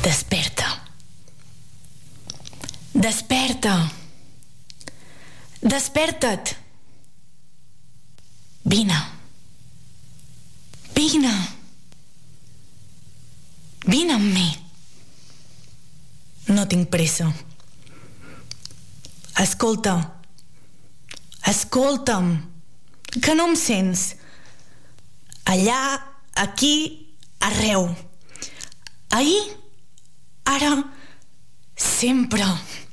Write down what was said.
Desperta. Desperta. Desperta't. Vine. Vine. Vine amb mi. No tinc pressa. Escolta. Escolta'm. Que no em sents. Allà, aquí, arreu. Ahir, ara, sempre.